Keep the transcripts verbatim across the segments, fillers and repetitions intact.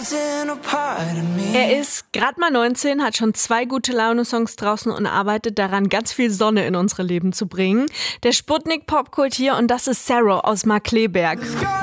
Er ist gerade mal neunzehn, hat schon zwei gute Laune-Songs draußen und arbeitet daran, ganz viel Sonne in unsere Leben zu bringen. Der Sputnik Popkult hier und das ist Sarah aus Markkleeberg.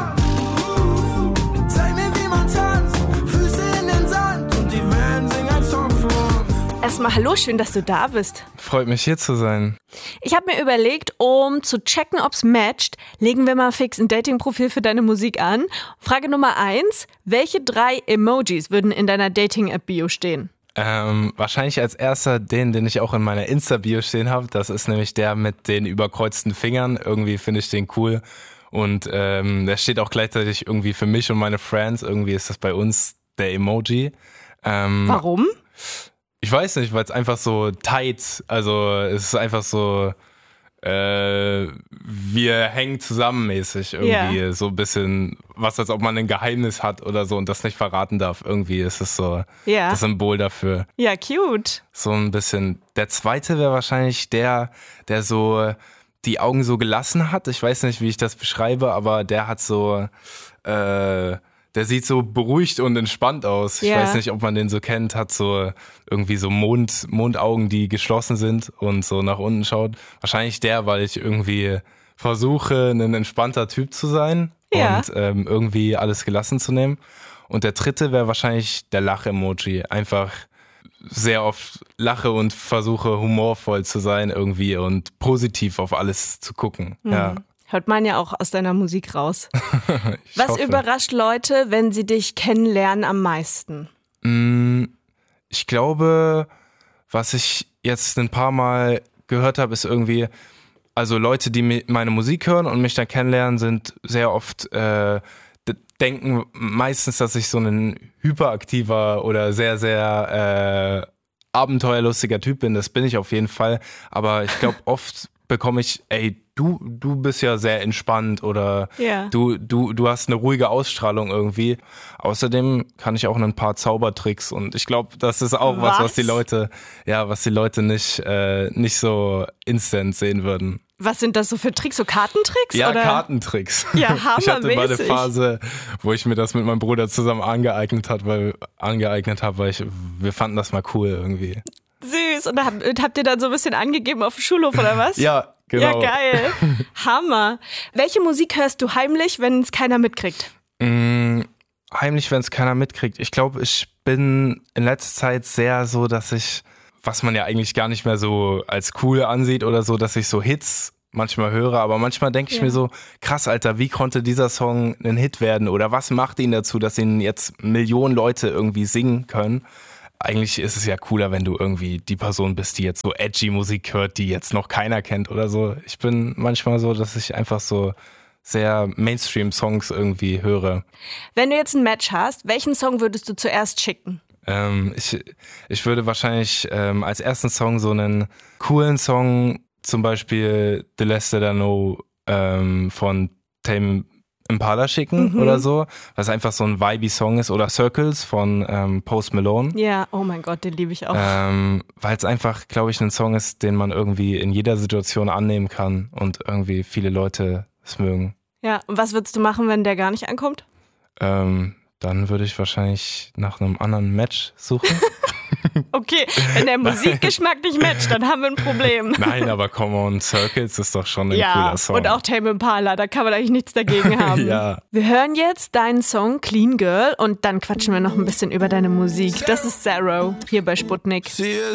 Erstmal hallo, schön, dass du da bist. Freut mich, hier zu sein. Ich habe mir überlegt, um zu checken, ob's matcht, legen wir mal fix ein Dating-Profil für deine Musik an. Frage Nummer eins, welche drei Emojis würden in deiner Dating-App-Bio stehen? Ähm, wahrscheinlich als erster den, den ich auch in meiner Insta-Bio stehen habe. Das ist nämlich der mit den überkreuzten Fingern. Irgendwie finde ich den cool. Und ähm, der steht auch gleichzeitig irgendwie für mich und meine Friends. Irgendwie ist das bei uns der Emoji. Ähm, Warum? Ich weiß nicht, weil es einfach so tight, also es ist einfach so, äh, wir hängen zusammen mäßig irgendwie, yeah. So ein bisschen, was als ob man ein Geheimnis hat oder so und das nicht verraten darf. Irgendwie ist es so yeah. Das Symbol dafür. Ja, cute. So ein bisschen. Der zweite wäre wahrscheinlich der, der so die Augen so gelassen hat. Ich weiß nicht, wie ich das beschreibe, aber der hat so, äh, der sieht so beruhigt und entspannt aus. Ich yeah. weiß nicht, ob man den so kennt, hat so irgendwie so Mond, Mondaugen, die geschlossen sind und so nach unten schaut. Wahrscheinlich der, weil ich irgendwie versuche, ein entspannter Typ zu sein yeah. und ähm, irgendwie alles gelassen zu nehmen. Und der dritte wäre wahrscheinlich der Lach-Emoji. Einfach sehr oft lache und versuche humorvoll zu sein irgendwie und positiv auf alles zu gucken. Mhm. Ja. Hört man ja auch aus deiner Musik raus. Was hoffe. Überrascht Leute, wenn sie dich kennenlernen, am meisten? Ich glaube, was ich jetzt ein paar Mal gehört habe, ist irgendwie, also Leute, die meine Musik hören und mich dann kennenlernen, sind sehr oft, äh, denken meistens, dass ich so ein hyperaktiver oder sehr, sehr äh, abenteuerlustiger Typ bin. Das bin ich auf jeden Fall. Aber ich glaube, oft bekomme ich, ey, du, du bist ja sehr entspannt oder yeah. du, du, du hast eine ruhige Ausstrahlung irgendwie. Außerdem kann ich auch ein paar Zaubertricks und ich glaube, das ist auch was, was, was die Leute, ja, was die Leute nicht, äh, nicht so instant sehen würden. Was sind das so für Tricks? So Kartentricks? Ja, oder? Kartentricks. Ja, hammermäßig. Ich hatte mal eine Phase, wo ich mir das mit meinem Bruder zusammen angeeignet hat, weil angeeignet habe, weil ich, wir fanden das mal cool irgendwie. Süß. Und habt, habt ihr dann so ein bisschen angegeben auf dem Schulhof oder was? Ja, genau. Ja, geil. Hammer. Welche Musik hörst du heimlich, wenn es keiner mitkriegt? Mm, heimlich, wenn es keiner mitkriegt. Ich glaube, ich bin in letzter Zeit sehr so, dass ich, was man ja eigentlich gar nicht mehr so als cool ansieht oder so, dass ich so Hits manchmal höre, aber manchmal denke ich ja. mir so, krass, Alter, wie konnte dieser Song ein Hit werden oder was macht ihn dazu, dass ihn jetzt Millionen Leute irgendwie singen können? Eigentlich ist es ja cooler, wenn du irgendwie die Person bist, die jetzt so edgy Musik hört, die jetzt noch keiner kennt oder so. Ich bin manchmal so, dass ich einfach so sehr Mainstream-Songs irgendwie höre. Wenn du jetzt ein Match hast, welchen Song würdest du zuerst schicken? Ähm, ich, ich würde wahrscheinlich ähm, als ersten Song so einen coolen Song, zum Beispiel The Less That I Know ähm, von Tame Impala schicken mhm. oder so, was einfach so ein vibey-Song ist, oder Circles von ähm, Post Malone. Ja, oh mein Gott, den liebe ich auch. Ähm, weil es einfach, glaube ich, ein Song ist, den man irgendwie in jeder Situation annehmen kann und irgendwie viele Leute es mögen. Ja, und was würdest du machen, wenn der gar nicht ankommt? Ähm, dann würde ich wahrscheinlich nach einem anderen Match suchen. Okay, wenn der Musikgeschmack nicht matcht, dann haben wir ein Problem. Nein, aber Come On, Circles ist doch schon ein ja, cooler Song. Und auch Tame Impala, da kann man eigentlich nichts dagegen haben. Ja. Wir hören jetzt deinen Song Clean Girl und dann quatschen wir noch ein bisschen über deine Musik. Das ist Sarah hier bei Sputnik.